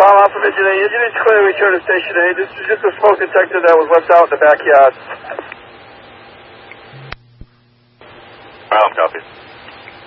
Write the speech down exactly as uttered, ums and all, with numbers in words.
Tom, Alpha Engine A. Engine is clear, return to Station A. This is just a smoke detector that was left out in the backyard. Ground copy.